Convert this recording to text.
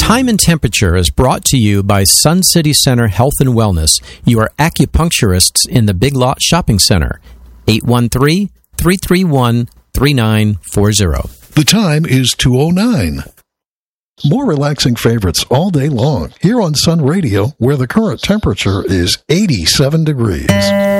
Time and Temperature is brought to you by Sun City Center Health and Wellness, your acupuncturists in the Big Lot Shopping Center. 813-331-3940. The time is 2:09. More relaxing favorites all day long here on Sun Radio, where the current temperature is 87 degrees.